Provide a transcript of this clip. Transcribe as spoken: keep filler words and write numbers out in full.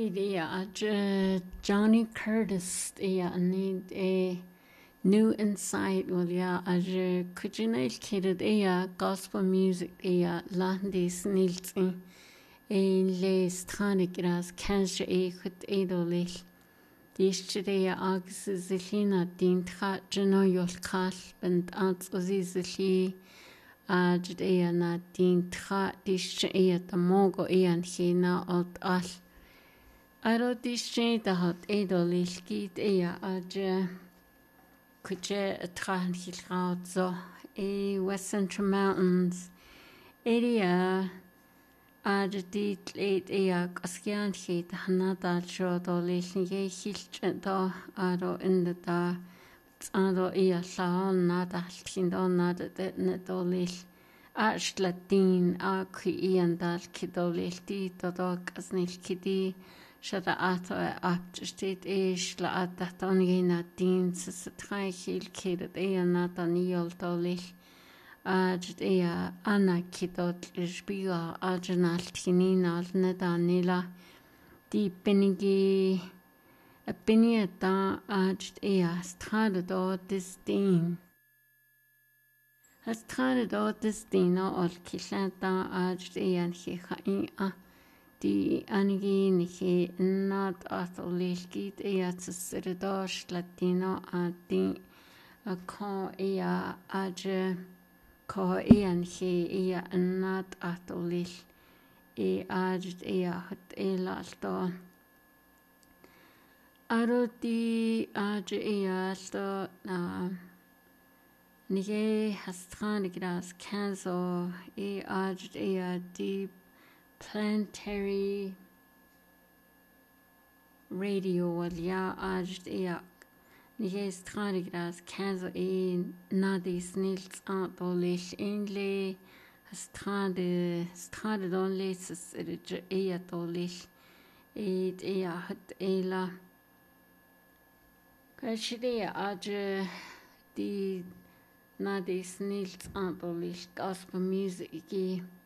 yeah, uh, Johnny Curtis, yeah, need a new insight. Well, yeah, as could you know, kid, yeah, gospel music, yeah, landis nils in a lace tonic as cancer a could idolish. This today, August is the Lina, Dean Tat, Geno, your cat, and Aunt Ozzy. A judea na din tra dishe the mogo and hina alt al. Aro dishe the hot edo lishkit ea aja kuche a tran hilraut zo e West Central Mountains area aja dit late ea kaskian hit hanadal show do lishin ye hilch do aro in the da aro ea sao nada hindo nada det nedolish. Ash Latin a Ian dal kidolilti todok as nilkidi shada ato apt state ish la atatongina din sitranhil kid ea nataniol dolil ajt ea ana kidot ishbiga ajanal tinina nedanila di penigi a pinieta ajt ea strado distin. Has tried out this dino or Kishanta Aj and he a the Anigi he not atholishkit eat Siridosh Latino at the a co ea Aj co ean he ea not atholish e Aj ea hot elalto. Aroti Aj ea sto na. Nige hastranigas canzo e aj e deep planetary radio walia aj e nige stranigas canzo e nadis nils antolish inle hastrande strande don leses e atolish e e hat ela kashide aj di Nadis nils antolish gospel music.